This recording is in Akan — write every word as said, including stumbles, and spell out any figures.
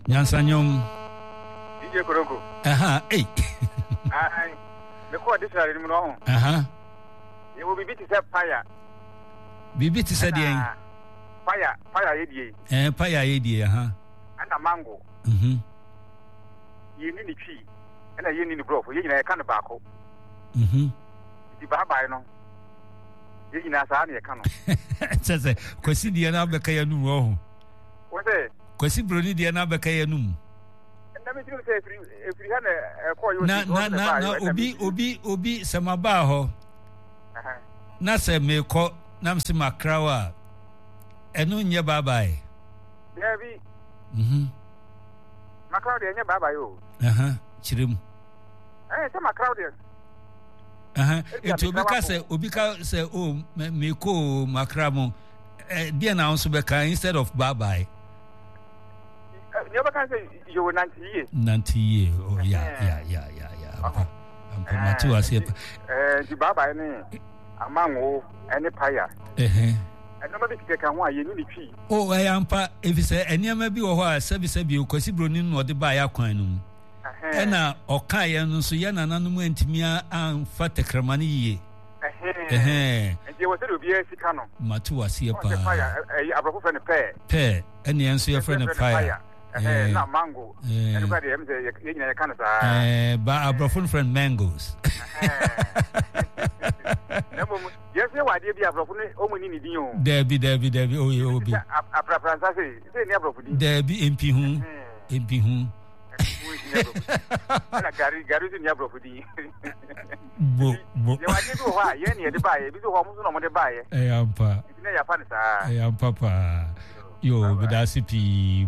Nyansanyom. Ije koroko. Aha, eh. Ai. Me ko dictionary mu no. Aha. Ye wo bibi ti se fire. Bibi ti se den. Fire, fire ye die. Eh, fire ye die, aha. Ana mango. Mhm. Ye ni ni twi. Ana ye ni ni brofo, ye nyina ye kan ba ko. Mhm. Di ba ba no. Ye nyina sa na ye kan no. Sese, kwasi die na beka ya nu wo. Wo se kwasi broni die na beka ya nu. Na me tiri se free free ha na ko yo. Na na na na obi obi obi samaba ho. Aha. Na se me ko na mse makrawa. Enu nye bye bye. Yeah, bi. Mhm. Macau de nye baba yo. Aha, chirem. Eh, se Macau de. Aha, eto obi ka se obi ka se o me ko makramo. Eh, dia na onso be ka instead of bye bye. You ever can say you ninety years. ninety years. Oh yeah, yeah, yeah, yeah, yeah. Ampa. Ampa matu ase. Eh, di baba ni amango ene paya. Eh. No be keke ho aye ni twi. Oh, I ampa efise eniama bi wo ho a sebi sebi okwasi broni no de ba ya kwan no. Eh na oka ye no so ye nananum antimi amfa tekramane yiye. Eh. Eh. Nje wo se do bi asika no. Matu ase pa. Eh, abrofo fe ne pe. Pe, ene enso ye friend of fire. Eh, na mango. Eh, no be dem say ye nyina ye kan sa. Eh, ba abrofo friend mangoes. Yes, you are dear Brofuni, Omini Dio. Debbie, Debbie, Debbie, oh, you be. A preference, say, never put Debbie, M P whom, M P whom. Gary, Gary, never put the. Book, book. You are to buy, any of the buyer, because almost no one buy. I am pa. I am Papa. You, but that's a